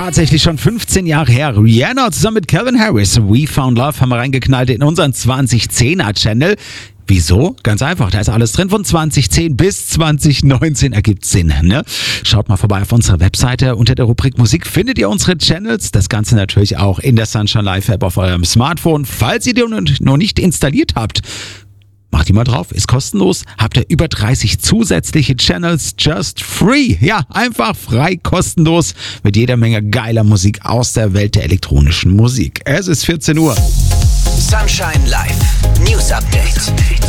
tatsächlich schon 15 Jahre her. Rihanna zusammen mit Calvin Harris, We Found Love, haben wir reingeknallt in unseren 2010er-Channel. Wieso? Ganz einfach, da ist alles drin. Von 2010 bis 2019 ergibt Sinn, ne? Schaut mal vorbei auf unserer Webseite. Unter der Rubrik Musik findet ihr unsere Channels. Das Ganze natürlich auch in der Sunshine Live App auf eurem Smartphone. Falls ihr die noch nicht installiert habt, macht die mal drauf, ist kostenlos. Habt ihr über 30 zusätzliche Channels just free. Ja, einfach frei, kostenlos mit jeder Menge geiler Musik aus der Welt der elektronischen Musik. Es ist 14 Uhr. Sunshine Live News Update.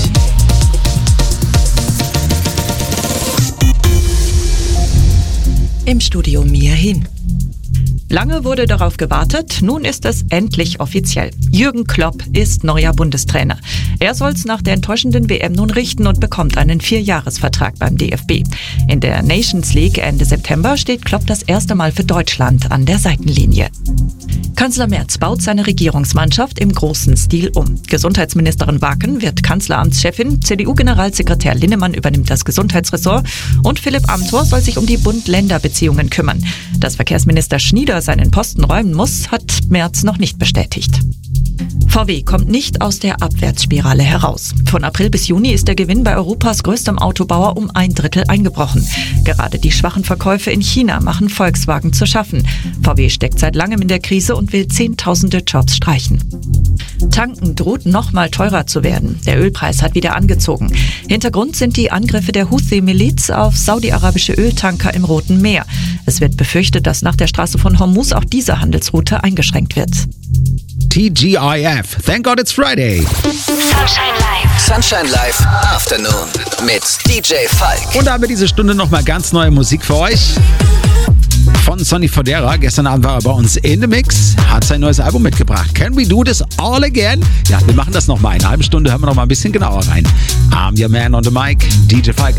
Im Studio Mia Hin. Lange wurde darauf gewartet, nun ist es endlich offiziell. Jürgen Klopp ist neuer Bundestrainer. Er soll's nach der enttäuschenden WM nun richten und bekommt einen 4-Jahres-Vertrag beim DFB. In der Nations League Ende September steht Klopp das erste Mal für Deutschland an der Seitenlinie. Kanzler Merz baut seine Regierungsmannschaft im großen Stil um. Gesundheitsministerin Waken wird Kanzleramtschefin, CDU-Generalsekretär Linnemann übernimmt das Gesundheitsressort und Philipp Amthor soll sich um die Bund-Länder-Beziehungen kümmern. Dass Verkehrsminister Schnieder seinen Posten räumen muss, hat Merz noch nicht bestätigt. VW kommt nicht aus der Abwärtsspirale heraus. Von April bis Juni ist der Gewinn bei Europas größtem Autobauer um 1/3 eingebrochen. Gerade die schwachen Verkäufe in China machen Volkswagen zu schaffen. VW steckt seit langem in der Krise und will Zehntausende Jobs streichen. Tanken droht noch mal teurer zu werden. Der Ölpreis hat wieder angezogen. Hintergrund sind die Angriffe der Houthi-Miliz auf saudi-arabische Öltanker im Roten Meer. Es wird befürchtet, dass nach der Straße von Hormuz auch diese Handelsroute eingeschränkt wird. TGIF. Thank God it's Friday. Sunshine Live. Sunshine Live Afternoon mit DJ Falk. Und da haben wir diese Stunde nochmal ganz neue Musik für euch. Von Sonny Fodera. Gestern Abend war er bei uns in the Mix. Hat sein neues Album mitgebracht. Can we do this all again? Ja, wir machen das nochmal. In einer halben Stunde hören wir nochmal ein bisschen genauer rein. I'm your man on the mic. DJ Falk.